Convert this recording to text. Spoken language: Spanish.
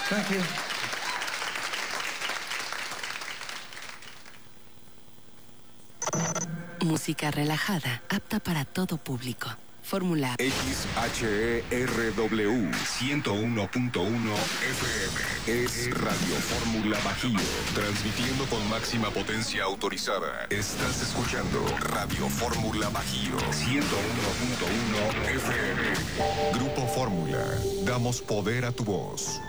Thank you. Música relajada, apta para todo público. Fórmula XHERW 101.1 FM es Radio Fórmula Bajío, transmitiendo con máxima potencia autorizada. Estás escuchando Radio Fórmula Bajío 101.1 FM. Grupo Fórmula, damos poder a tu voz.